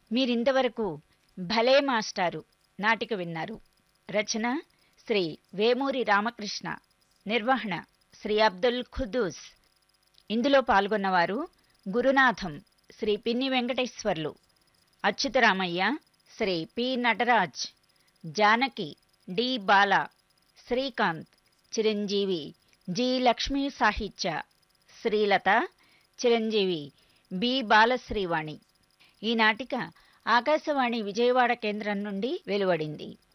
మీరింతవరకు భలే మాస్టారు నాటిక విన్నారు. రచన శ్రీ వేమూరి రామకృష్ణ. నిర్వహణ శ్రీ అబ్దుల్ ఖుద్దూస్. ఇందులో పాల్గొన్నవారు గురునాథం శ్రీ పిన్ని వెంకటేశ్వర్లు, అచ్యుతరామయ్య శ్రీ పి నటరాజ్, జానకి డి బాల, శ్రీకాంత్ చిరంజీవి జి లక్ష్మీ సాహిత్య, శ్రీలత చిరంజీవి బి బాలశ్రీవాణి. ఈ నాటిక ఆకాశవాణి విజయవాడ కేంద్రం నుండి వెలువడింది.